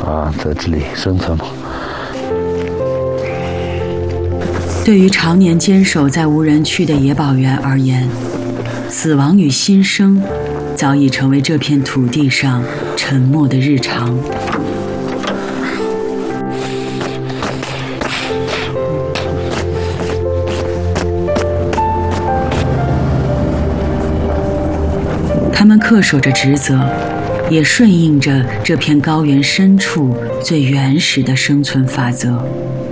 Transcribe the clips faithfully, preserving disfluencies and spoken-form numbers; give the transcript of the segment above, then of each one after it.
啊，在这里生存嘛。 对于常年坚守在无人区的野保员而言，死亡与新生早已成为这片土地上沉默的日常。他们恪守着职责，也顺应着这片高原深处最原始的生存法则。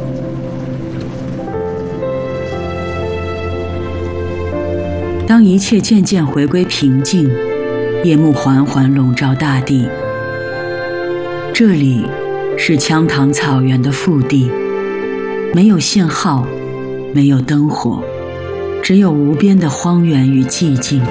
当一切渐渐回归平静，夜幕缓缓笼罩大地。这里是羌塘草原的腹地，没有信号，没有灯火，只有无边的荒原与寂静。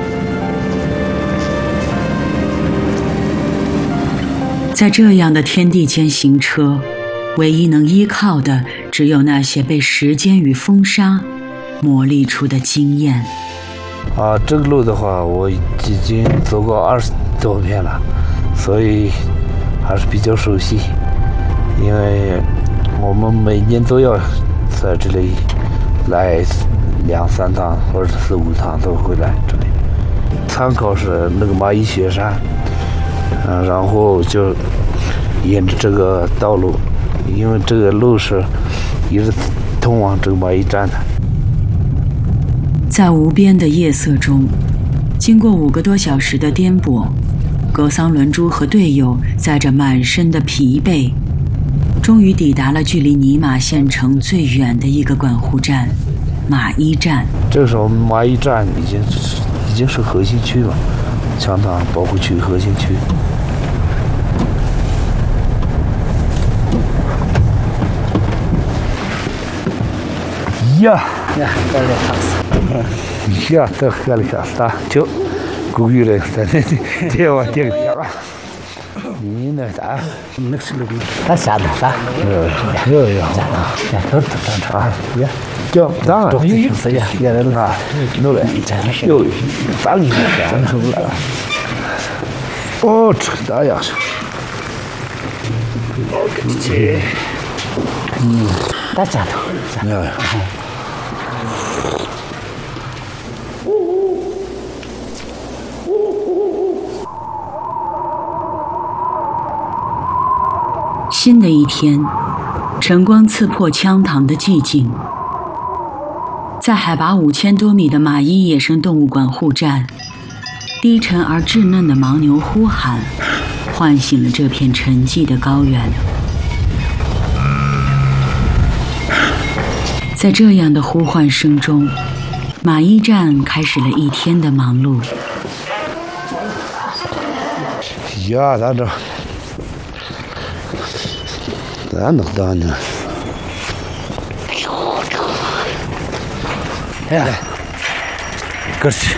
在这样的天地间行车，唯一能依靠的只有那些被时间与风沙磨砺出的经验。 啊，这个路的话，我已经走过二十多遍了，所以还是比较熟悉。因为我们每年都要在这里来两三趟或者四五趟都会来这里。参考是那个蚂蚁雪山，嗯、啊，然后就沿着这个道路，因为这个路是一直通往这个蚂蚁站的。 在无边的夜色中，经过五个多小时的颠簸，格桑伦珠和队友载着满身的疲惫，终于抵达了距离尼玛县城最远的一个管护站——马伊站。 这个时候，马伊站已经已经是核心区了，羌塘保护区核心区。呀呀，这里好死。 呀，这喝了下啥？就古语了，在那这我这个下吧。你那啥？ 那是路，他下的啥？ 有有有。 呀，都都都啊！呀， 就当然， 都是是呀，也来了。 弄来，有三个三出来了。哦，这大呀！这， 嗯，大家头。 呀呀。 新的一天，晨光刺破羌塘的寂静。在海拔五千多米的马伊野生动物管护站，低沉而稚嫩的牦牛呼喊，唤醒了这片沉寂的高原。在这样的呼唤声中，马伊站开始了一天的忙碌。 呀，咱这。咱能当呢？ 哎，过去。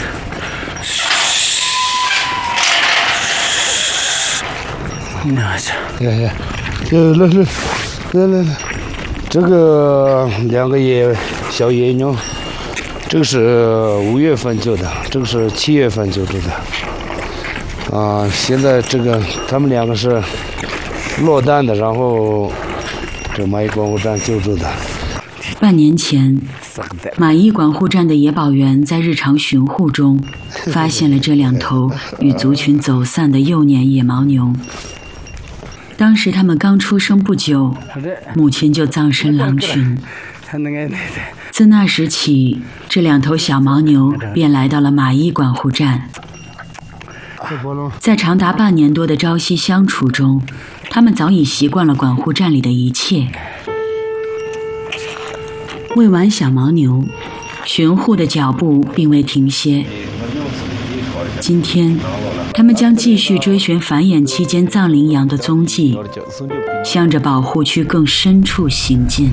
那去。 呀呀，来来来来来来，这个两个野小野牛，这个是五月份救的，这个是七月份救助的。啊，现在这个他们两个是落单的，然后。这马伊管护站救助的。 半年前，马伊管护站的野保员在日常巡护中，发现了这两头与族群走散的幼年野牦牛。当时他们刚出生不久，母亲就葬身狼群。自那时起，这两头小牦牛便来到了马伊管护站。在长达半年多的朝夕相处中，他们早已习惯了管护站里的一切。喂完小牦牛，巡护的脚步并未停歇。今天，他们将继续追寻繁衍期间藏羚羊的踪迹，向着保护区更深处行进。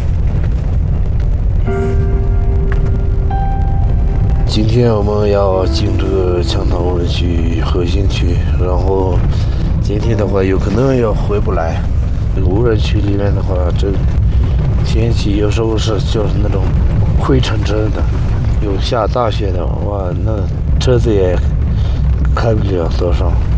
今天我们要进这个羌塘无人区核心区，然后今天的话有可能要回不来。这个无人区里面的话，这天气有时候是就是那种灰沉沉的，有下大雪的，哇，那车子也开不了多少。